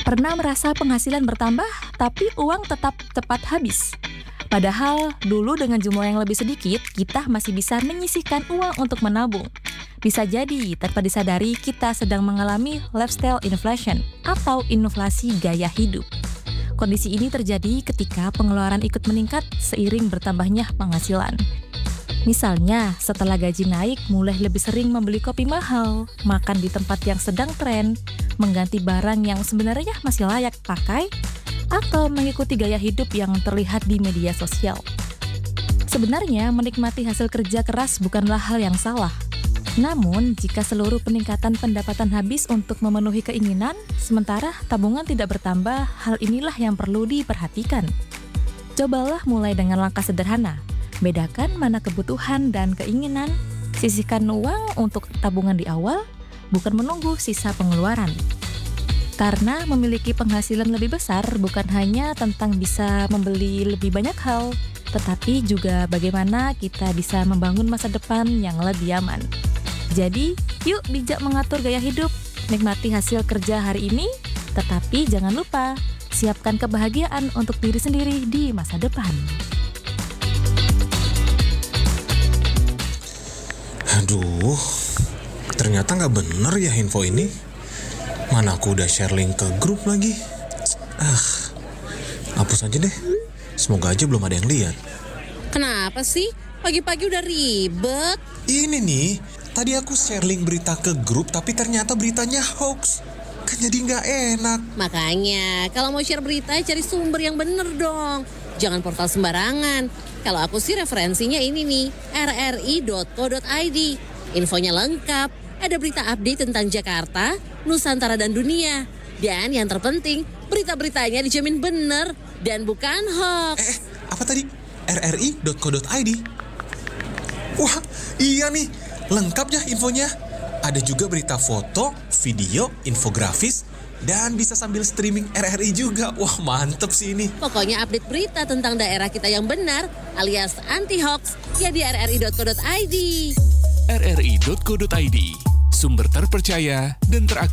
Pernah merasa penghasilan bertambah, tapi uang tetap cepat habis? Padahal dulu dengan jumlah yang lebih sedikit, kita masih bisa menyisihkan uang untuk menabung. Bisa jadi tanpa disadari kita sedang mengalami lifestyle inflation atau inflasi gaya hidup. Kondisi ini terjadi ketika pengeluaran ikut meningkat seiring bertambahnya penghasilan. Misalnya, setelah gaji naik, mulai lebih sering membeli kopi mahal, makan di tempat yang sedang tren, mengganti barang yang sebenarnya masih layak pakai, atau mengikuti gaya hidup yang terlihat di media sosial. Sebenarnya, menikmati hasil kerja keras bukanlah hal yang salah. Namun, jika seluruh peningkatan pendapatan habis untuk memenuhi keinginan, sementara tabungan tidak bertambah, hal inilah yang perlu diperhatikan. Cobalah mulai dengan langkah sederhana. Bedakan mana kebutuhan dan keinginan, sisihkan uang untuk tabungan di awal, bukan menunggu sisa pengeluaran. Karena memiliki penghasilan lebih besar bukan hanya tentang bisa membeli lebih banyak hal, tetapi juga bagaimana kita bisa membangun masa depan yang lebih aman. Jadi, yuk bijak mengatur gaya hidup, nikmati hasil kerja hari ini, tetapi jangan lupa, siapkan kebahagiaan untuk diri sendiri di masa depan. Aduh, ternyata nggak bener ya info ini. Mana aku udah share link ke grup lagi. Hapus aja deh. Semoga aja belum ada yang lihat. Kenapa sih? Pagi-pagi udah ribet. Ini nih, tadi aku share link berita ke grup tapi ternyata beritanya hoax. Kan jadi nggak enak. Makanya, kalau mau share berita, cari sumber yang bener dong. Jangan portal sembarangan. Kalau aku sih referensinya ini nih, rri.co.id. Infonya lengkap, ada berita update tentang Jakarta, Nusantara dan dunia. Dan yang terpenting, berita-beritanya dijamin bener dan bukan hoax. Apa tadi? rri.co.id? Wah, iya nih, lengkap ya infonya. Ada juga berita foto, video, infografis, dan bisa sambil streaming RRI juga. Wah, mantep sih ini. Pokoknya update berita tentang daerah kita yang benar alias anti-hoax ya di rri.co.id. rri.co.id, sumber terpercaya dan teraktual.